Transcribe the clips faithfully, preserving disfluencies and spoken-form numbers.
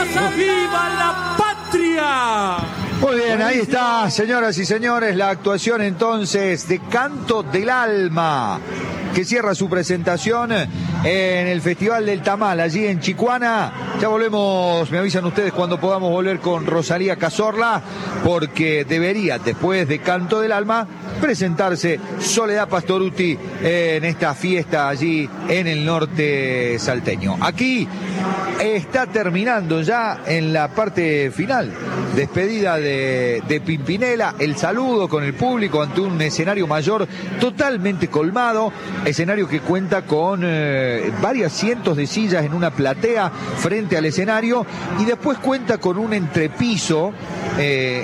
casa. ¡Viva la patria! Muy bien, ahí está, señoras y señores, la actuación entonces de Canto del Alma, que cierra su presentación en el Festival del Tamal, allí en Chicuana. Ya volvemos, me avisan ustedes cuando podamos volver con Rosalía Cazorla, porque debería, después de Canto del Alma, presentarse Soledad Pastorutti en esta fiesta allí en el norte salteño. Aquí está terminando ya en la parte final, despedida de, de Pimpinela, el saludo con el público ante un escenario mayor totalmente colmado, escenario que cuenta con eh, varias cientos de sillas en una platea frente al escenario, y después cuenta con un entrepiso eh,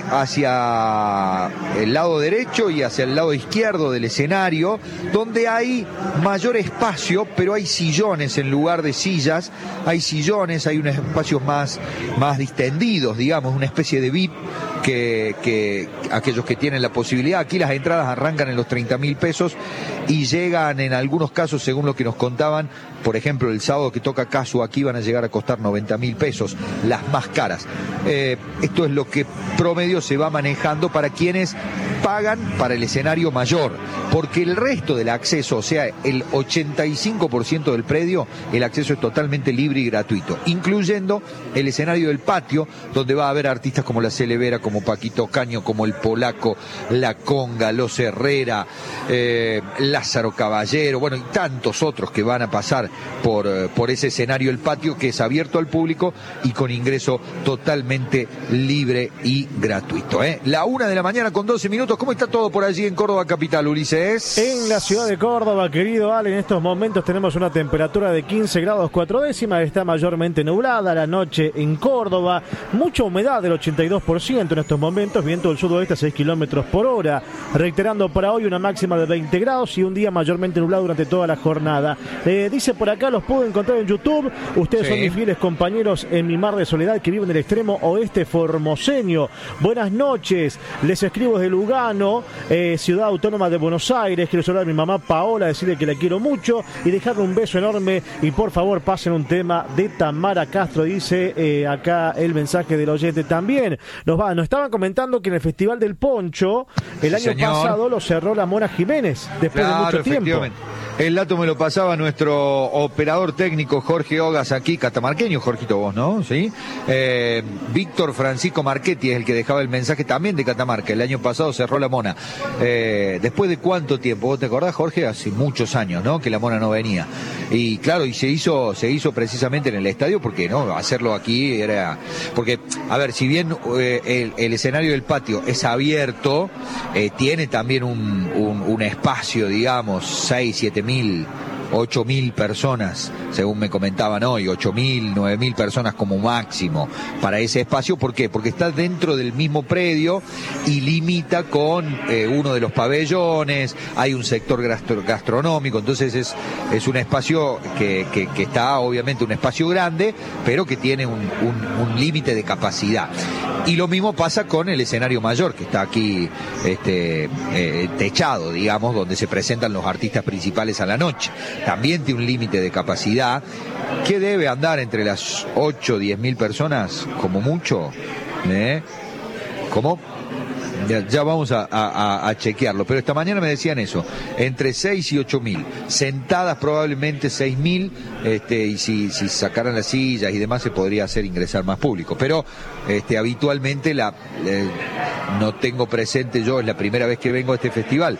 hacia el lado derecho y hacia el lado izquierdo del escenario, donde hay mayor espacio, pero hay sillones en lugar de sillas, hay sillones, hay unos espacios más, más distendidos, digamos, una especie de V I P que, que aquellos que tienen la posibilidad. Aquí las entradas arrancan en los treinta mil pesos y llegan en algunos casos, según lo que nos contaban, por ejemplo el sábado que toca Casu aquí, van a llegar a costar noventa mil pesos, las más caras. Eh, esto es lo que promedio se va manejando para quienes pagan para el escenario mayor, porque el resto del acceso, o sea, el ochenta y cinco por ciento del predio, el acceso es totalmente libre y gratuito, incluyendo el escenario del patio, donde va a haber artistas como la Celevera, como Paquito Caño, como el Polaco, la Conga, los Herrera, eh, Lázaro Caballero, bueno, y tantos otros que van a pasar por, por ese escenario, el patio, que es abierto al público y con ingreso totalmente libre y gratuito, ¿eh? La una de la mañana con doce minutos. ¿Cómo está todo por allí en Córdoba capital, Ulises? En la ciudad de Córdoba, querido Ale, en estos momentos tenemos una temperatura de quince grados cuatro décimas, está mayormente nublada la noche en Córdoba, mucha humedad del ochenta y dos por ciento en estos momentos, viento del sudoeste a seis kilómetros por hora, reiterando para hoy una máxima de veinte grados y un día mayormente nublado durante toda la jornada. Eh, dice por acá, los puedo encontrar en YouTube, ustedes sí son mis fieles compañeros en mi mar de soledad que vive en el extremo oeste formoseño. Buenas noches, les escribo desde Lugano, eh, ciudad autónoma de Buenos Aires. Quiero saludar a mi mamá Paola, decirle que la quiero mucho y dejarle un beso enorme, y por favor pasen un tema de Tamara Castro, dice eh, acá el mensaje del oyente. También nos, va, nos estaban comentando que en el Festival del Poncho el año Señor. pasado lo cerró la Mona Jiménez después claro, de mucho tiempo. El dato me lo pasaba nuestro operador técnico Jorge Ogas aquí, catamarqueño, Jorgito, vos, ¿no? ¿Sí? Eh, Víctor Francisco Marchetti es el que dejaba el mensaje también de Catamarca. El año pasado cerró la Mona. Eh, ¿Después de cuánto tiempo? ¿Vos te acordás, Jorge? Hace muchos años, ¿no? Que la Mona no venía. Y claro, y se hizo, se hizo precisamente en el estadio, porque no, hacerlo aquí era... Porque, a ver, si bien eh, el, el escenario del patio es abierto, eh, tiene también un, un, un espacio, digamos, seis, siete mil, ocho mil personas, según me comentaban hoy, ocho mil, nueve mil personas como máximo para ese espacio. ¿Por qué? Porque está dentro del mismo predio y limita con eh, uno de los pabellones, hay un sector gastro gastronómico, entonces es, es un espacio que, que, que está obviamente un espacio grande, pero que tiene un, un, un límite de capacidad. Y lo mismo pasa con el escenario mayor, que está aquí este, eh, techado, digamos, donde se presentan los artistas principales a la noche. También tiene un límite de capacidad que debe andar entre las ocho o diez mil personas, como mucho. ¿eh? ¿Cómo? Ya, ya vamos a, a, a chequearlo, pero esta mañana me decían eso, entre seis y ocho mil, sentadas probablemente seis mil, este, y si, si sacaran las sillas y demás se podría hacer ingresar más público, pero este, habitualmente la, eh, no tengo presente yo, es la primera vez que vengo a este festival.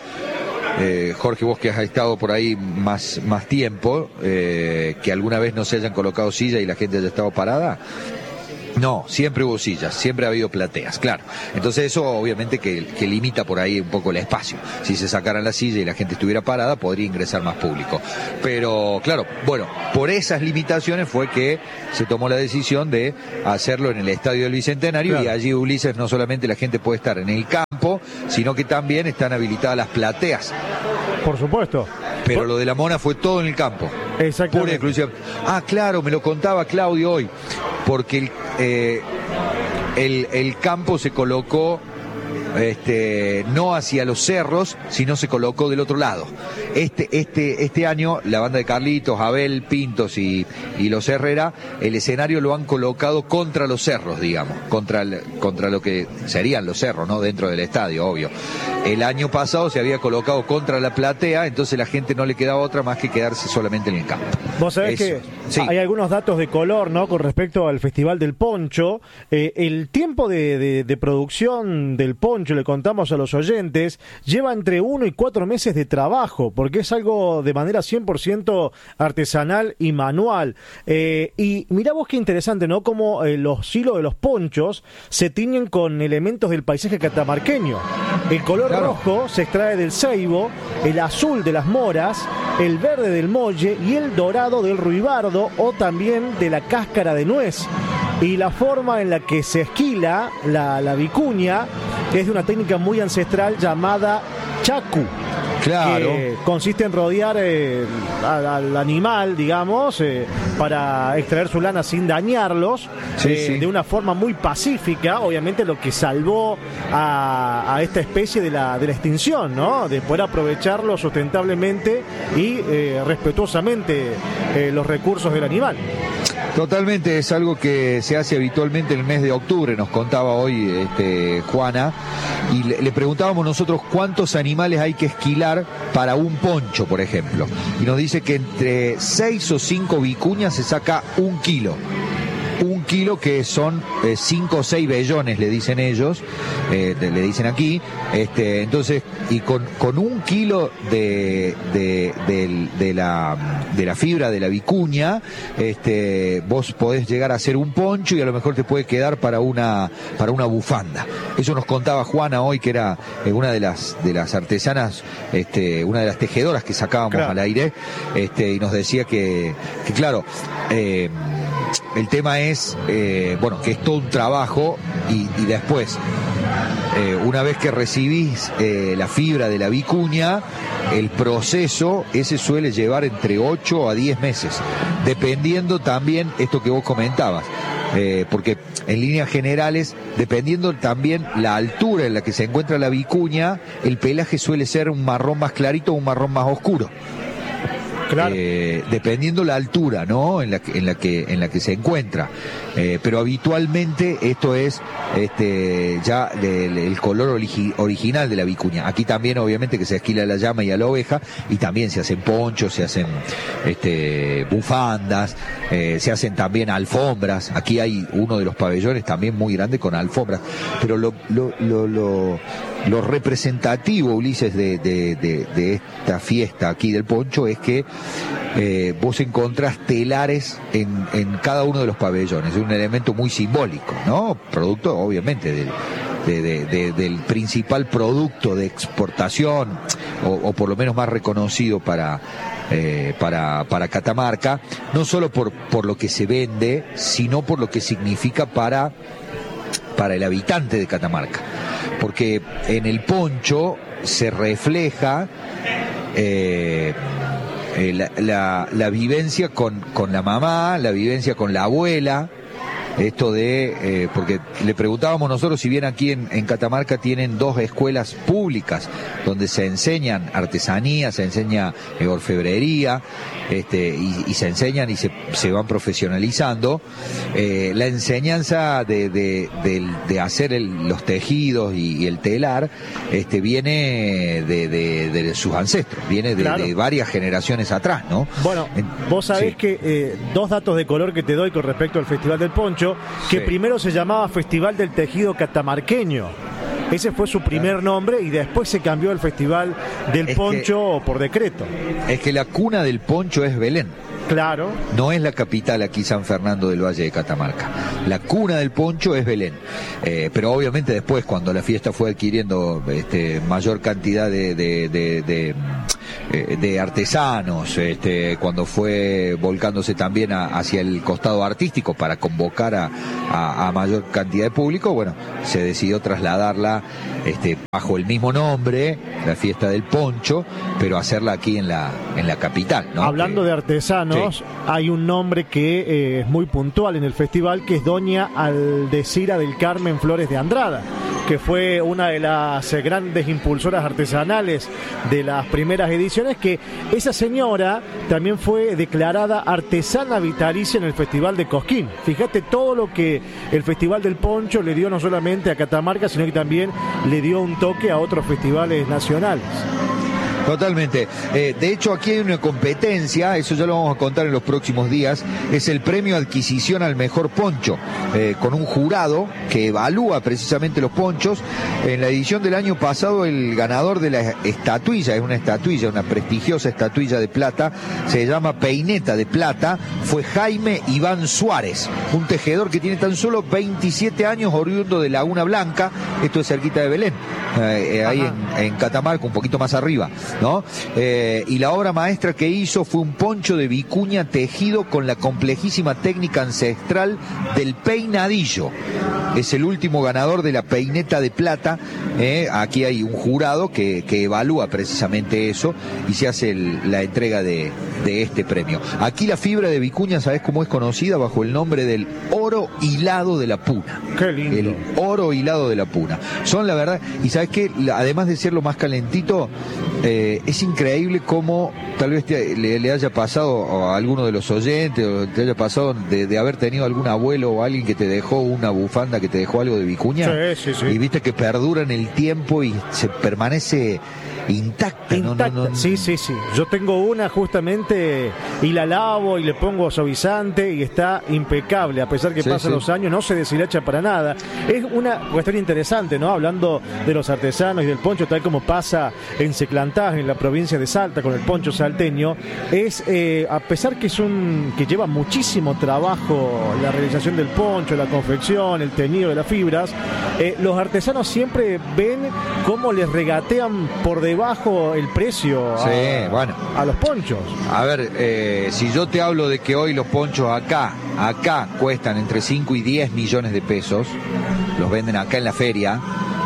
Eh, Jorge, vos que has estado por ahí más, más tiempo, eh, que alguna vez no se hayan colocado sillas y la gente haya estado parada. No, siempre hubo sillas, siempre ha habido plateas, claro. Entonces eso obviamente que, que limita por ahí un poco el espacio. Si se sacaran la silla y la gente estuviera parada, podría ingresar más público. Pero claro, bueno, por esas limitaciones fue que se tomó la decisión de hacerlo en el Estadio del Bicentenario, claro. Y allí, Ulises, no solamente la gente puede estar en el campo, sino que también están habilitadas las plateas. Por supuesto. Pero Por... lo de la Mona fue todo en el campo. Exactamente. Pura exclusión. Ah, claro, me lo contaba Claudio hoy, porque el, eh, el, el campo se colocó este, no hacia los cerros, sino se colocó del otro lado. Este, este, este año, la banda de Carlitos, Abel, Pintos y, y los Herrera, el escenario lo han colocado contra los cerros, digamos, contra, el, contra lo que serían los cerros, ¿no? Dentro del estadio, obvio. El año pasado se había colocado contra la platea, entonces la gente no le quedaba otra más que quedarse solamente en el campo. Vos sabés Eso. que sí. Hay algunos datos de color, ¿no? Con respecto al Festival del Poncho. Eh, el tiempo de, de, de producción del poncho, le contamos a los oyentes, lleva entre uno y cuatro meses de trabajo, porque es algo de manera cien por ciento artesanal y manual. Eh, y mirá vos qué interesante, ¿no? Como eh, los hilos de los ponchos se tiñen con elementos del paisaje catamarqueño. El color claro. rojo se extrae del ceibo, el azul de las moras, el verde del molle y el dorado del ruibardo o también de la cáscara de nuez. Y la forma en la que se esquila la, la vicuña es de una técnica muy ancestral llamada chacu. Claro. Que consiste en rodear eh, al, al animal, digamos, eh, para extraer su lana sin dañarlos, sí, eh, sí. de una forma muy pacífica, obviamente lo que salvó a, a esta especie de la, de la extinción, ¿no? De poder aprovecharlo sustentablemente y eh, respetuosamente eh, los recursos del animal. Totalmente, es algo que se hace habitualmente en el mes de octubre, nos contaba hoy este, Juana, y le, le preguntábamos nosotros cuántos animales hay que esquilar para un poncho, por ejemplo, y nos dice que entre seis o cinco vicuñas se saca un kilo. Un kilo que son eh, cinco o seis vellones, le dicen ellos, eh, le dicen aquí, este, entonces, y con, con un kilo de, de, de, de, la, de la fibra de la vicuña, este, vos podés llegar a hacer un poncho y a lo mejor te puede quedar para una, para una bufanda. Eso nos contaba Juana hoy, que era eh, una de las, de las artesanas, este, una de las tejedoras que sacábamos claro. al aire, este, y nos decía que, que claro, eh, el tema es, eh, bueno, que es todo un trabajo y, y después, eh, una vez que recibís eh, la fibra de la vicuña, el proceso ese suele llevar entre ocho a diez meses, dependiendo también esto que vos comentabas. Eh, porque en líneas generales, dependiendo también la altura en la que se encuentra la vicuña, el pelaje suele ser un marrón más clarito o un marrón más oscuro. Claro. Eh, dependiendo la altura, ¿no? En la que, en la que, en la que se encuentra. Eh, pero habitualmente esto es este ya el, el color origi, original de la vicuña. Aquí también obviamente que se esquila a la llama y a la oveja, y también se hacen ponchos, se hacen este bufandas, eh, se hacen también alfombras. Aquí hay uno de los pabellones también muy grande con alfombras. Pero lo, lo, lo, lo, lo representativo, Ulises, de, de, de, de esta fiesta aquí del poncho es que eh, vos encontrás telares en, en cada uno de los pabellones. Es un elemento muy simbólico, ¿no? Producto, obviamente, del, de, de, de, del principal producto de exportación, o, o por lo menos más reconocido para, eh, para, para Catamarca, no solo por, por lo que se vende, sino por lo que significa para, para el habitante de Catamarca. Porque en el poncho se refleja eh, eh, la, la, la vivencia con, con la mamá, la vivencia con la abuela. Esto de, eh, porque le preguntábamos nosotros, si bien aquí en, en Catamarca tienen dos escuelas públicas donde se enseñan artesanía, se enseña eh, orfebrería, este, y, y se enseñan y se, se van profesionalizando, eh, la enseñanza de, de, de, de hacer el, los tejidos y, y el telar, este, viene de, de, de sus ancestros, viene de, claro. de varias generaciones atrás, ¿no? Bueno, en, vos sabés sí. que eh, dos datos de color que te doy con respecto al Festival del Poncho, que sí. primero se llamaba Festival del Tejido Catamarqueño. Ese fue su primer nombre y después se cambió el Festival del es Poncho que, por decreto. Es que la cuna del poncho es Belén. Claro. No es la capital aquí, San Fernando del Valle de Catamarca. La cuna del poncho es Belén. Eh, pero obviamente después, cuando la fiesta fue adquiriendo este, mayor cantidad de, de, de, de, eh, de artesanos, este, cuando fue volcándose también a, hacia el costado artístico para convocar a, a, a mayor cantidad de público, bueno, se decidió trasladarla este, bajo el mismo nombre, la fiesta del poncho, pero hacerla aquí en la, en la capital, ¿no? Hablando que, de artesanos, sí. Hay un nombre que eh, es muy puntual en el festival, que es doña Aldecira del Carmen Flores de Andrada, que fue una de las grandes impulsoras artesanales de las primeras ediciones, que esa señora también fue declarada artesana vitalicia en el Festival de Cosquín. Fíjate todo lo que el Festival del Poncho le dio no solamente a Catamarca, sino que también le dio un toque a otros festivales nacionales. Totalmente. Eh, de hecho, aquí hay una competencia, eso ya lo vamos a contar en los próximos días, es el premio adquisición al mejor poncho, eh, con un jurado que evalúa precisamente los ponchos. En la edición del año pasado, el ganador de la estatuilla, es una estatuilla, una prestigiosa estatuilla de plata, se llama Peineta de Plata, fue Jaime Iván Suárez, un tejedor que tiene tan solo veintisiete años, oriundo de Laguna Blanca, esto es cerquita de Belén, eh, eh, ahí en, en Catamarca, un poquito más arriba, ¿no? Eh, y la obra maestra que hizo fue un poncho de vicuña tejido con la complejísima técnica ancestral del peinadillo. Es el último ganador de la Peineta de Plata. Eh, aquí hay un jurado que, que evalúa precisamente eso y se hace el, la entrega de, de este premio. Aquí la fibra de vicuña, ¿sabes cómo es conocida? Bajo el nombre del oro hilado de la Puna. Qué lindo. El oro hilado de la Puna. Son, la verdad, y ¿sabes qué? Además de ser lo más calentito, eh, es increíble cómo tal vez te, le, le haya pasado a alguno de los oyentes, o te haya pasado de, de haber tenido algún abuelo o alguien que te dejó una bufanda, que te dejó algo de vicuña, sí, sí, sí. Y viste que perdura en el tiempo y se permanece intacta, intacta. No, no, no, sí, sí, sí. Yo tengo una justamente y la lavo y le pongo suavizante y está impecable, a pesar que sí, pasan sí. los años, no se deshilacha para nada. Es una cuestión interesante, ¿no? Hablando de los artesanos y del poncho, tal como pasa en Seclantás, en la provincia de Salta, con el poncho salteño, es, eh, a pesar que es un que lleva muchísimo trabajo la realización del poncho, la confección, el teñido de las fibras, eh, los artesanos siempre ven cómo les regatean por debajo bajo el precio a, sí, bueno. a los ponchos. A ver, eh, si yo te hablo de que hoy los ponchos acá, acá cuestan entre cinco y diez millones de pesos, los venden acá en la feria,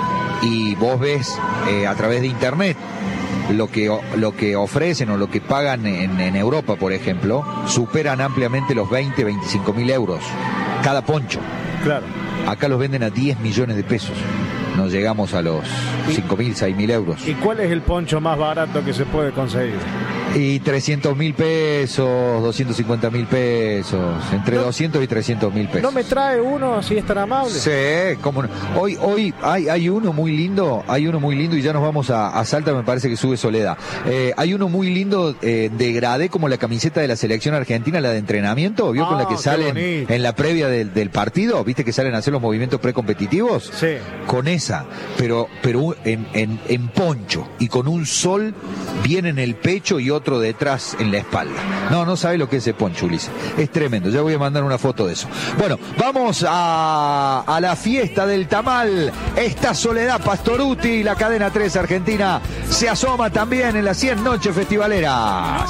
y vos ves eh, a través de internet lo que, lo que ofrecen o lo que pagan en, en Europa, por ejemplo, superan ampliamente los veinte, veinticinco mil euros cada poncho. Claro. Acá los venden a diez millones de pesos. No llegamos a los cinco mil, seis mil euros. ¿Y cuál es el poncho más barato que se puede conseguir? Y trescientos mil pesos, doscientos cincuenta mil pesos, entre no, doscientos y trescientos mil pesos. ¿No me trae uno si es tan amable? Sí, cómo no. Hoy, hoy hay, hay uno muy lindo, hay uno muy lindo y ya nos vamos a, a Salta, me parece que sube Soledad. Eh, hay uno muy lindo, eh, degradé como la camiseta de la selección argentina, la de entrenamiento, ¿vio? Ah, con la que salen en la previa del, del partido, ¿viste que salen a hacer los movimientos precompetitivos? Sí. Con esa, pero, pero en, en, en poncho y con un sol bien en el pecho y otro detrás en la espalda. No, no sabe lo que es ese poncho, Ulises. Es tremendo. Ya voy a mandar una foto de eso. Bueno, vamos a, a la fiesta del tamal. Esta Soledad Pastoruti, la cadena tres Argentina, se asoma también en las cien noches festivaleras.